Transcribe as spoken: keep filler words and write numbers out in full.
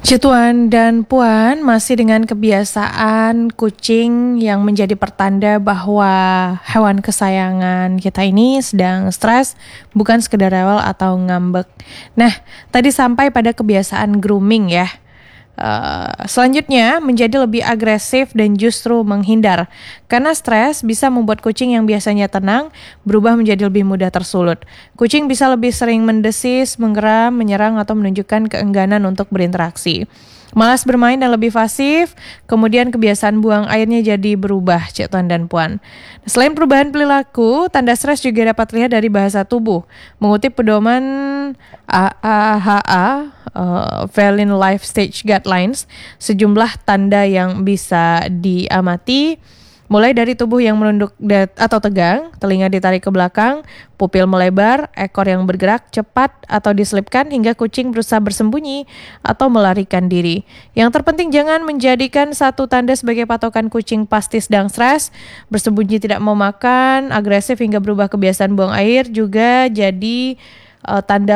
Tuan dan Puan, masih dengan kebiasaan kucing yang menjadi pertanda bahwa hewan kesayangan kita ini sedang stres, bukan sekedar rewel atau ngambek. Nah, tadi sampai pada kebiasaan grooming ya. Uh, selanjutnya menjadi lebih agresif dan justru menghindar. Karena stres bisa membuat kucing yang biasanya tenang berubah menjadi lebih mudah tersulut. Kucing bisa lebih sering mendesis, menggeram, menyerang atau menunjukkan keengganan untuk berinteraksi. Malas bermain dan lebih pasif, kemudian kebiasaan buang airnya jadi berubah, Cik Tuan dan Puan. Selain perubahan perilaku, tanda stres juga dapat terlihat dari bahasa tubuh. Mengutip pedoman A A H A, uh, Feline Life Stage Guidelines, sejumlah tanda yang bisa diamati, mulai dari tubuh yang menunduk atau tegang, telinga ditarik ke belakang, pupil melebar, ekor yang bergerak cepat atau diselipkan hingga kucing berusaha bersembunyi atau melarikan diri. Yang terpenting jangan menjadikan satu tanda sebagai patokan kucing pasti sedang stres, bersembunyi tidak mau makan, agresif hingga berubah kebiasaan buang air juga jadi uh, tanda